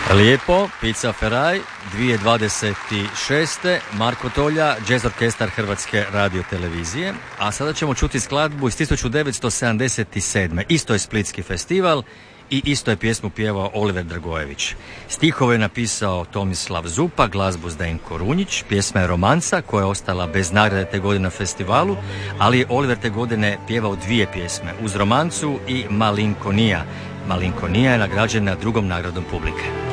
Lijepo, Pizza Ferraj, 2026. Marko Tolja, jazz orkestar Hrvatske radiotelevizije. A sada ćemo čuti skladbu iz 1977. Isto je Splitski festival i isto je pjesmu pjevao Oliver Dragojević. Stihove je napisao Tomislav Zupa, glazbu Zdenko Runjić, pjesma je Romanca koja je ostala bez nagrade te godine na festivalu, ali je Oliver te godine pjevao dvije pjesme, Uz romancu i Malinkonija. Malinkonija je nagrađena drugom nagradom publike.